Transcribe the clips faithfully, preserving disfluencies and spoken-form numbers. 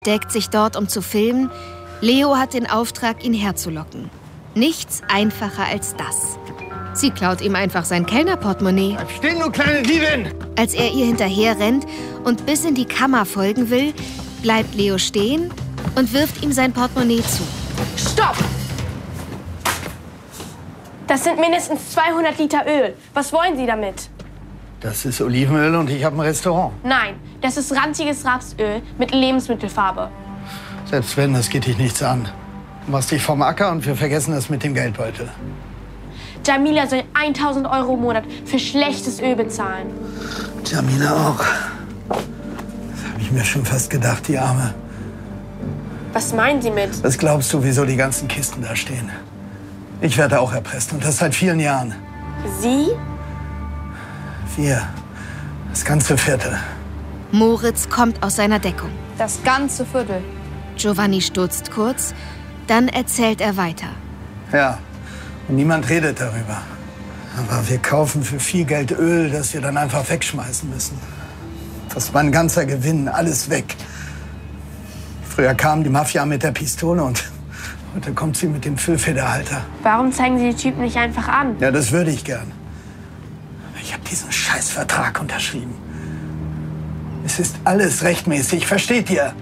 deckt sich dort, um zu filmen. Leo hat den Auftrag, ihn herzulocken. Nichts einfacher als das. Sie klaut ihm einfach sein Kellnerportemonnaie. Bleib stehen, du kleine Diebin! Als er ihr hinterher rennt und bis in die Kammer folgen will, bleibt Leo stehen und wirft ihm sein Portemonnaie zu. Stopp! Das sind mindestens zweihundert Liter Öl. Was wollen Sie damit? Das ist Olivenöl und ich habe ein Restaurant. Nein, das ist ranziges Rapsöl mit Lebensmittelfarbe. Selbst wenn, das geht dich nichts an. Du machst dich vom Acker und wir vergessen das mit dem Geldbeutel. Jamila soll tausend Euro im Monat für schlechtes Öl bezahlen. Jamila auch. Das habe ich mir schon fast gedacht, die Arme. Was meinen Sie mit? Was glaubst du, wieso die ganzen Kisten da stehen? Ich werde auch erpresst und das seit vielen Jahren. Sie? Wir. Das ganze Viertel. Moritz kommt aus seiner Deckung. Das ganze Viertel. Giovanni stutzt kurz, dann erzählt er weiter. Ja, und niemand redet darüber. Aber wir kaufen für viel Geld Öl, das wir dann einfach wegschmeißen müssen. Das war ein ganzer Gewinn, alles weg. Früher kam die Mafia mit der Pistole und heute kommt sie mit dem Füllfederhalter. Warum zeigen Sie die Typen nicht einfach an? Ja, das würde ich gern. Ich habe diesen Scheißvertrag unterschrieben. Es ist alles rechtmäßig, versteht ihr?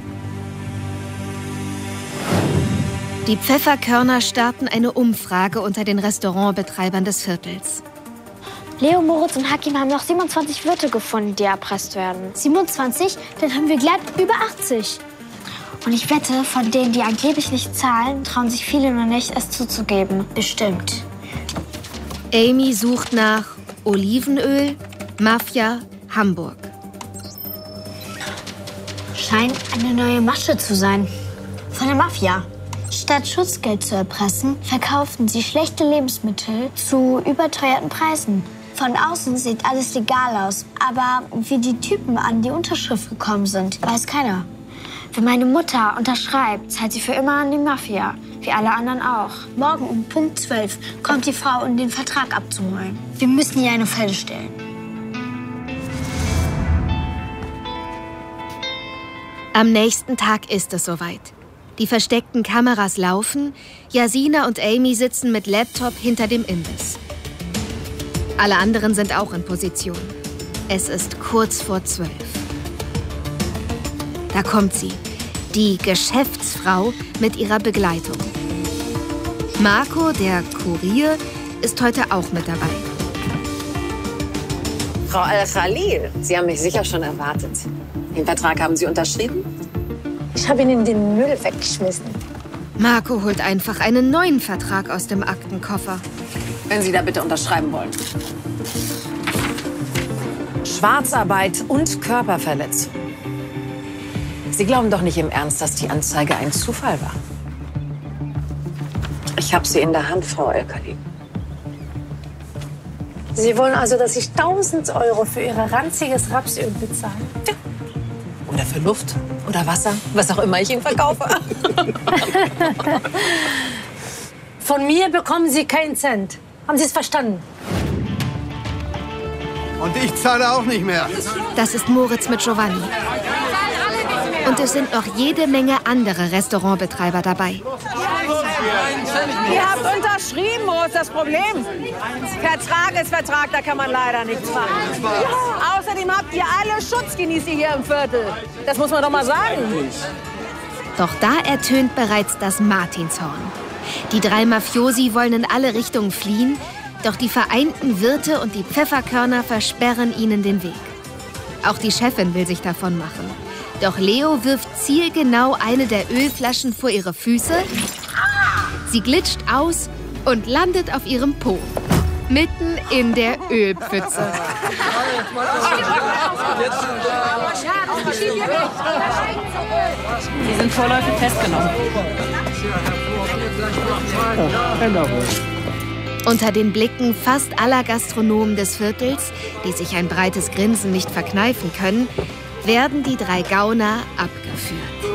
Die Pfefferkörner starten eine Umfrage unter den Restaurantbetreibern des Viertels. Leo, Moritz und Hakim haben noch siebenundzwanzig Wirte gefunden, die erpresst werden. siebenundzwanzig? Dann haben wir glatt über achtzig. Und ich wette, von denen, die angeblich nicht zahlen, trauen sich viele nur nicht, es zuzugeben. Bestimmt. Amy sucht nach Olivenöl, Mafia, Hamburg. Scheint eine neue Masche zu sein. Von der Mafia. Statt Schutzgeld zu erpressen, verkauften sie schlechte Lebensmittel zu überteuerten Preisen. Von außen sieht alles legal aus, aber wie die Typen an die Unterschrift gekommen sind, weiß keiner. Wenn meine Mutter unterschreibt, zahlt sie für immer an die Mafia. Wie alle anderen auch. Morgen um Punkt zwölf kommt die Frau, um den Vertrag abzuholen. Wir müssen ihr eine Falle stellen. Am nächsten Tag ist es soweit. Die versteckten Kameras laufen, Yasina und Amy sitzen mit Laptop hinter dem Imbiss. Alle anderen sind auch in Position. Es ist kurz vor zwölf. Da kommt sie, die Geschäftsfrau mit ihrer Begleitung. Marco, der Kurier, ist heute auch mit dabei. Frau Al-Khalil, Sie haben mich sicher schon erwartet. Den Vertrag haben Sie unterschrieben? Ich habe ihn in den Müll weggeschmissen. Marco holt einfach einen neuen Vertrag aus dem Aktenkoffer. Wenn Sie da bitte unterschreiben wollen. Schwarzarbeit und Körperverletzung. Sie glauben doch nicht im Ernst, dass die Anzeige ein Zufall war. Ich habe sie in der Hand, Frau Al-Khalil. Sie wollen also, dass ich tausend Euro für Ihr ranziges Rapsöl bezahle? Ja. Oder für Luft oder Wasser, was auch immer ich Ihnen verkaufe. Von mir bekommen Sie keinen Cent. Haben Sie es verstanden? Und ich zahle auch nicht mehr. Das ist Moritz mit Giovanni. Und es sind noch jede Menge andere Restaurantbetreiber dabei. Ihr habt unterschrieben, wo ist das Problem? Vertrag ist Vertrag, da kann man leider nichts machen. Ja. Außerdem habt ihr alle Schutzgenießer hier im Viertel. Das muss man doch mal sagen. Doch da ertönt bereits das Martinshorn. Die drei Mafiosi wollen in alle Richtungen fliehen, doch die vereinten Wirte und die Pfefferkörner versperren ihnen den Weg. Auch die Chefin will sich davon machen. Doch Leo wirft zielgenau eine der Ölflaschen vor ihre Füße. Sie glitscht aus und landet auf ihrem Po. Mitten in der Ölpfütze. Die sind vorläufig festgenommen. Unter den Blicken fast aller Gastronomen des Viertels, die sich ein breites Grinsen nicht verkneifen können, werden die drei Gauner abgeführt.